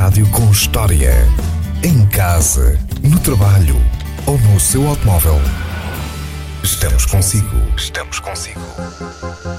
rádio com história. Em casa, no trabalho ou no seu automóvel. Estamos consigo. Estamos consigo.